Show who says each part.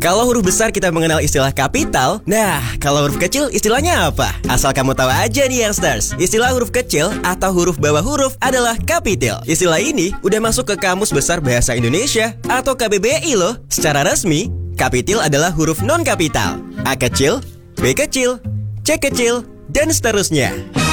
Speaker 1: Kalau huruf besar kita mengenal istilah kapital. Nah, kalau huruf kecil istilahnya apa? Asal kamu tahu aja nih Youngsters. Istilah huruf kecil atau huruf bawah huruf adalah kapital. Istilah ini udah masuk ke Kamus Besar Bahasa Indonesia atau KBBI loh. Secara resmi, kapital adalah huruf non-kapital. A kecil, B kecil, C kecil, dan seterusnya.